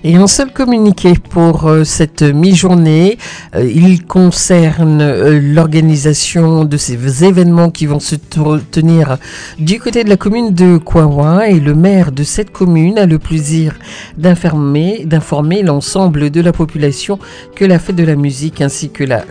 Et un seul communiqué pour cette mi-journée. Il concerne l'organisation de ces événements qui vont se tenir du côté de la commune de Kouawa, et le maire de cette commune a le plaisir d'informer l'ensemble de la population que la fête de la musique ainsi que la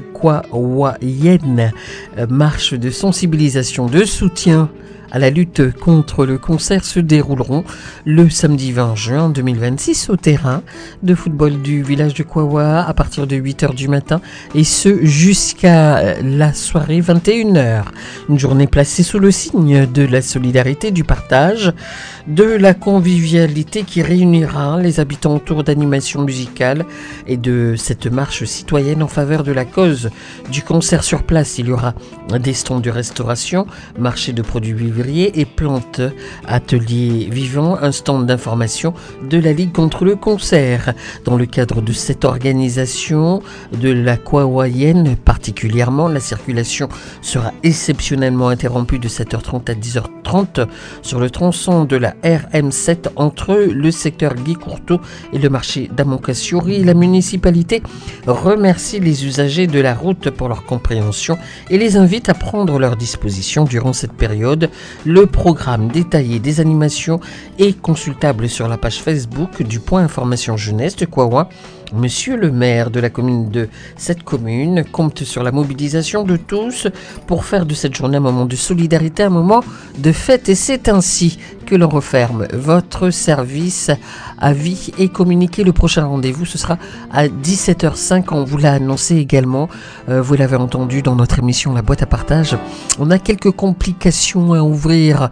Kwawayen, marche de sensibilisation de soutien à la lutte contre le cancer, se dérouleront le samedi 20 juin 2026 au terrain de football du village de Kouawa à partir de 8h du matin, et ce jusqu'à la soirée 21h. Une journée placée sous le signe de la solidarité, du partage, de la convivialité qui réunira les habitants autour d'animations musicales et de cette marche citoyenne en faveur de la cause du cancer. Sur place, il y aura des stands de restauration, marché de produits vivriers et plantes, ateliers vivants, un stand d'information de la Ligue contre le cancer. Dans le cadre de cette organisation de la Kwawayen particulièrement, la circulation sera exceptionnellement interrompue de 7h30 à 10h30 sur le tronçon de la RM7 entre le secteur Guy Courteau et le marché d'Amonkasiori. La municipalité remercie les usagers de la route pour leur compréhension et les invite à prendre leurs dispositions durant cette période. Le programme détaillé des animations est consultable sur la page Facebook du Point Information Jeunesse de Kouawa. Monsieur le maire de la commune de cette commune compte sur la mobilisation de tous pour faire de cette journée un moment de solidarité, un moment de fête, et c'est ainsi que l'on referme votre service à vie et communiqué. Le prochain rendez-vous, ce sera à 17h05. On vous l'a annoncé également, vous l'avez entendu dans notre émission La Boîte à Partage. On a quelques complications à ouvrir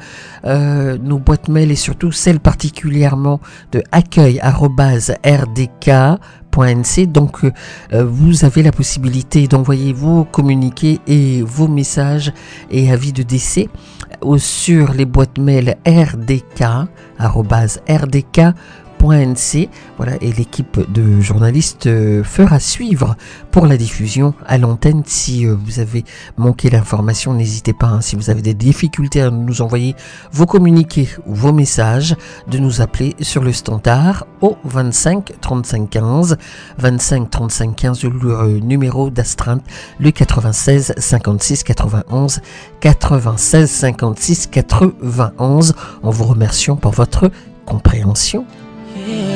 nos boîtes mail, et surtout celle particulièrement de accueil@rdk.nc. Donc vous avez la possibilité d'envoyer vos communiqués et vos messages et avis de décès sur les boîtes mail rdk@rdk.nc. Voilà, et l'équipe de journalistes fera suivre pour la diffusion à l'antenne. Si vous avez manqué l'information, n'hésitez pas, si vous avez des difficultés à nous envoyer vos communiqués ou vos messages, de nous appeler sur le standard au 25 35 15, 25 35 15, le numéro d'astreinte, le 96 56 91, 96 56 91, en vous remerciant pour votre compréhension.